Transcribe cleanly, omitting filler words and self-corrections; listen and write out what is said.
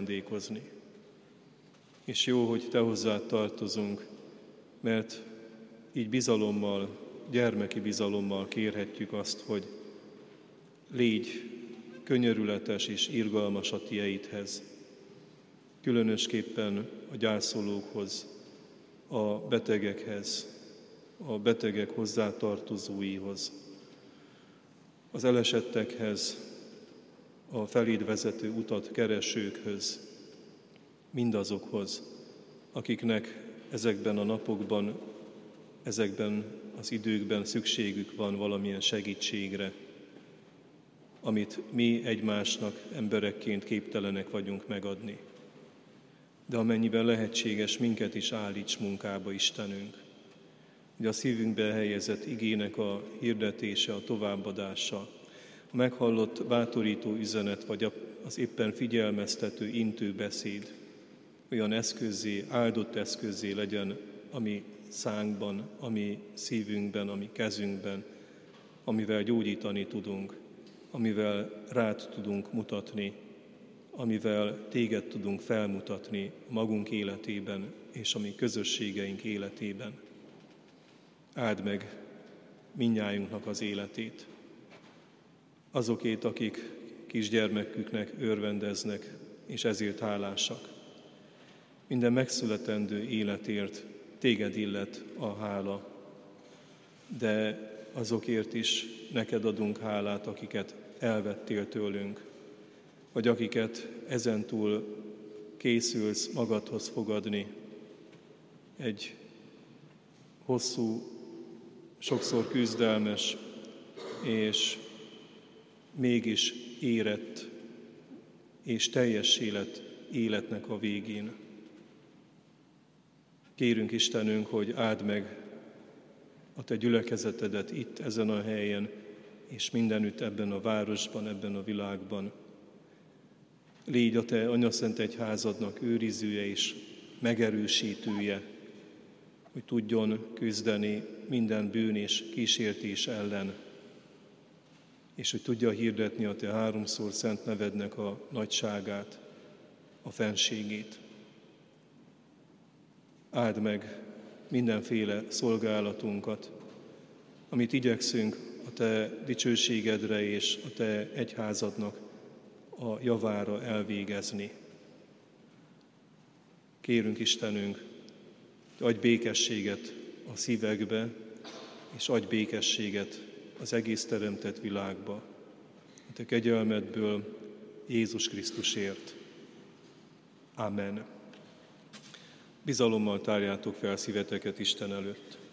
megajándékozni. És jó, hogy Te hozzád tartozunk, mert így bizalommal, gyermeki bizalommal kérhetjük azt, hogy légy könyörületes és irgalmas a Tieidhez, különösképpen a gyászolókhoz, a betegekhez, a betegek hozzátartozóihoz, az elesettekhez, a feléd vezető utat keresőkhöz, mindazokhoz, akiknek ezekben a napokban, ezekben az időkben szükségük van valamilyen segítségre, amit mi egymásnak emberekként képtelenek vagyunk megadni. De amennyiben lehetséges, minket is állíts munkába, Istenünk, hogy a szívünkbe helyezett igének a hirdetése, a továbbadása, a meghallott bátorító üzenet, vagy az éppen figyelmeztető, intő beszéd olyan eszközzé, áldott eszközzé legyen a mi szánkban, a mi szívünkben, a mi kezünkben, amivel gyógyítani tudunk, amivel rád tudunk mutatni, amivel téged tudunk felmutatni magunk életében és a mi közösségeink életében. Áld meg mindnyájunknak az életét. Azokét, akik kisgyermeküknek örvendeznek, és ezért hálásak. Minden megszületendő életért téged illet a hála, de azokért is neked adunk hálát, akiket elvettél tőlünk, vagy akiket ezentúl készülsz magadhoz fogadni egy hosszú, sokszor küzdelmes és mégis érett és teljes életnek a végén. Kérünk Istenünk, hogy áld meg a Te gyülekezetedet itt, ezen a helyen, és mindenütt ebben a városban, ebben a világban. Légy a Te Anyaszent Egyházadnak őrizője és megerősítője, hogy tudjon küzdeni minden bűn és kísértés ellen, és hogy tudja hirdetni a Te háromszor szent nevednek a nagyságát, a fenségét. Áld meg mindenféle szolgálatunkat, amit igyekszünk a Te dicsőségedre és a Te egyházadnak a javára elvégezni. Kérünk Istenünk, adj békességet a szívekbe, és adj békességet az egész teremtett világba. A Te kegyelmedből Jézus Krisztusért. Amen. Bizalommal tárjátok fel szíveteket Isten előtt.